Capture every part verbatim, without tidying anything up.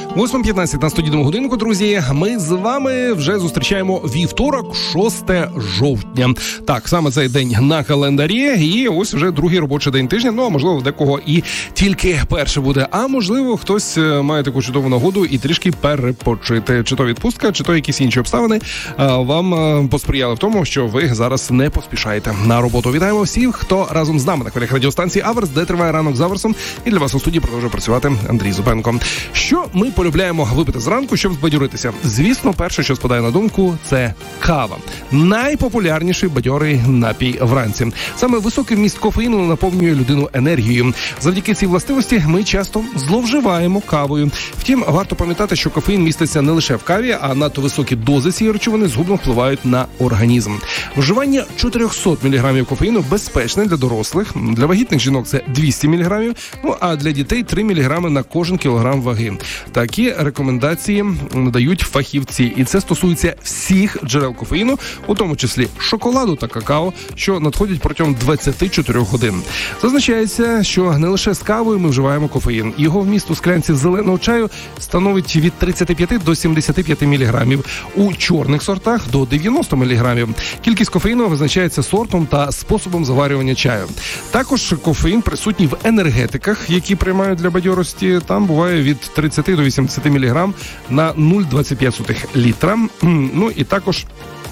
восьма п'ятнадцять на студійному годинку, друзі. Ми з вами вже зустрічаємо вівторок, шосте жовтня. Так, саме цей день на календарі, і ось вже другий робочий день тижня. Ну, а можливо, в декого і тільки перший буде. А можливо, хтось має таку чудову нагоду і трішки перепочити. Чи то відпустка, чи то якісь інші обставини вам посприяли в тому, що ви зараз не поспішаєте на роботу. Вітаємо всіх, хто разом з нами на хвилях радіостанції Аверс, де триває ранок з Аверсом. І для вас у студії продовжує працювати Андрій Зубенко. Що ми полюбляємо випити зранку, щоб збадьоритися? Звісно, перше, що спадає на думку, це кава. Найпопулярніший бадьорий напій вранці. Саме високий вміст кофеїну наповнює людину енергією. Завдяки цій властивості ми часто зловживаємо кавою. Втім, варто пам'ятати, що кофеїн міститься не лише в каві, а надто високі дози цієї речовини згубно впливають на організм. Вживання чотириста міліграмів кофеїну безпечне для дорослих. Для вагітних жінок це двісті міліграмів, ну а для дітей три міліграми на кожен кілограм ваги. Такі рекомендації надають фахівці. І це стосується всіх джерел кофеїну, у тому числі шоколаду та какао, що надходять протягом двадцять чотири годин. Зазначається, що не лише з кавою ми вживаємо кофеїн. Його вміст у склянці зеленого чаю становить від тридцять п'ять до сімдесят п'ять міліграмів. У чорних сортах до дев'яносто міліграмів. Кількість кофеїну визначається сортом та способом заварювання чаю. Також кофеїн присутній в енергетиках, які приймають для бадьорості. Там буває від тридцять до вісімдесят міліграм на нуль цілих двадцять п'ять сотих літра. Ну і також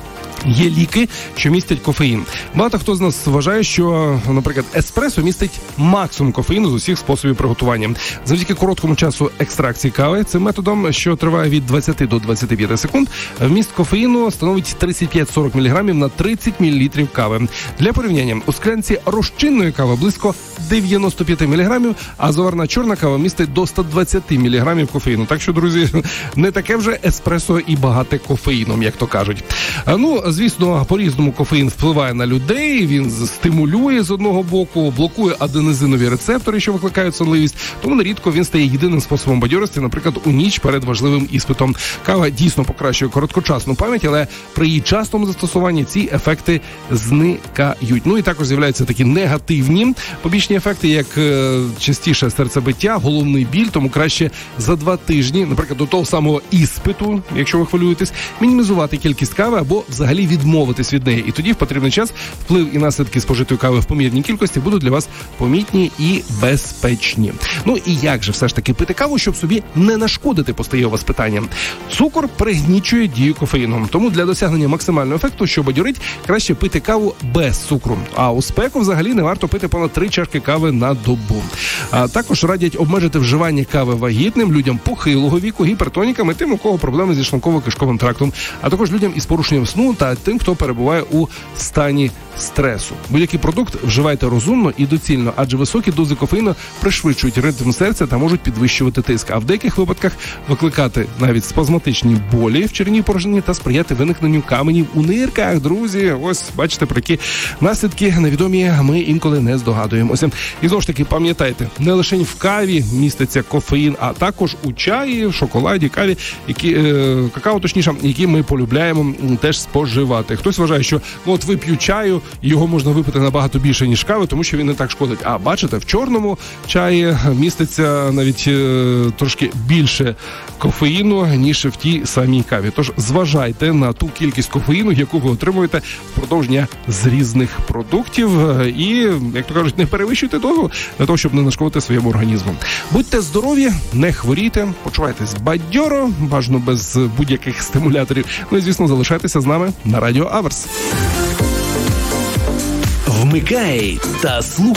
є ліки, що містять кофеїн. Багато хто з нас вважає, що, наприклад, еспресо містить максимум кофеїну з усіх способів приготування. Завдяки короткому часу екстракції кави, цим методом, що триває від двадцяти до двадцяти п'яти секунд, вміст кофеїну становить тридцять п'ять - сорок міліграмів на тридцять мілілітрів кави. Для порівняння, у склянці розчинної кави близько дев'яносто п'ять міліграмів, а заварна чорна кава містить до ста двадцяти міліграмів кофеїну. Так що, друзі, не таке вже еспресо і багате кофеїном, як то кажуть. Ну, звісно, по-різному кофеїн впливає на людей, він стимулює з одного боку, блокує аденозинові рецептори, що викликають сонливість, тому нерідко він стає єдиним способом бадьорості, наприклад, у ніч перед важливим іспитом. Кава дійсно покращує короткочасну пам'ять, але при її частому застосуванні ці ефекти зникають. Ну і також з'являються такі негативні побічні ефекти, як е, частіше серцебиття, головний біль, тому краще за два тижні, наприклад, до того самого іспиту, якщо ви хвилюєтесь, мінімізувати кількість кави або взагалі відмовитись від неї. І тоді в потрібний час вплив і наслідки спожитої кави в помірній кількості будуть для вас помітні і безпечні. Ну і як же все ж таки пити каву, щоб собі не нашкодити, постає у вас питання. Цукор пригнічує дію кофеїну. Тому для досягнення максимального ефекту, що бадьорить, краще пити каву без цукру. А у спеку взагалі не варто пити понад три чашки кави на добу. А також радять обмежити вживання кави вагітним, людям похилого віку, гіпертонікам і тим, у кого проблеми зі шлунково-кишковим трактом, а також людям із порушенням сну та тим, хто перебуває у стані стресу. Будь-який продукт вживайте розумно і доцільно, адже високі дози кофеїну пришвидшують ритм серця та можуть підвищувати тиск, а в деяких випадках викликати навіть спазматичні болі в черевній порожнині та сприяти виникненню каменів у нирках. Друзі, ось бачите, про які наслідки невідомі ми інколи не здогадуємося. І знову ж таки, пам'ятайте, не лише в каві міститься кофеїн, а також у чаї, в шоколаді, каві, які, е, какао, точніше, які ми полюбляємо теж споживати. Хтось вважає, що ну, от вип'ю чаю, його можна випити набагато більше, ніж кави, тому що він не так шкодить. А бачите, в чорному чаї міститься навіть е, трошки більше кофеїну, ніж в тій самій каві. Тож зважайте на ту кількість кофеїну, яку ви отримуєте впродовж дня з різних продуктів. І, як то кажуть, не перевищуйте дозу для того, щоб не нашкодити своєму організму. Будьте здорові, не хворійте, почувайтесь бадьоро, бажано без будь-яких стимуляторів. Ну і, звісно, залишайтеся з нами на радіо Аверс. Вмикай та слухай.